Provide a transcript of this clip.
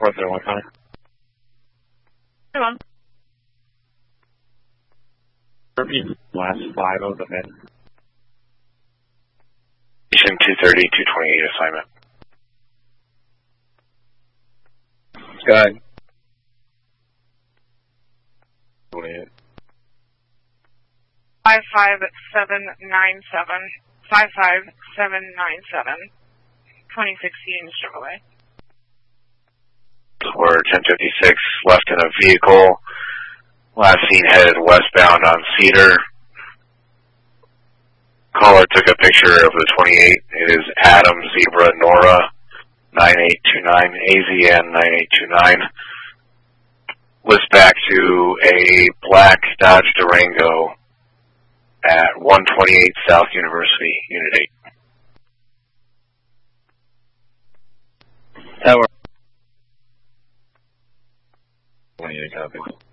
431 Connor. Come on. Last 5 of the men. Station 230, 228 assignment. Sky. 28. 55797. 55797. 2016 Chevrolet. We're 1056, left in a vehicle. Last seen headed westbound on Cedar. Caller took a picture of the 28. It is Adam Zebra Nora 9829, AZN 9829. Was back to a black Dodge Durango at 128 South University, Unit 8. Tower. 28 copy.